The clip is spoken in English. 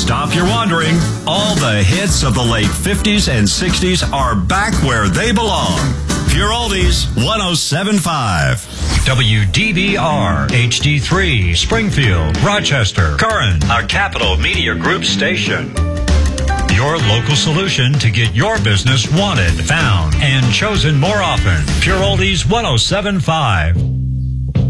Stop your wandering. All the hits of the late 50s and 60s are back where they belong. Pure Oldies 107.5. WDBR HD3 Springfield, Rochester, Curran, a Capital Media Group station. Your local solution to get your business wanted, found, and chosen more often. Pure Oldies 107.5.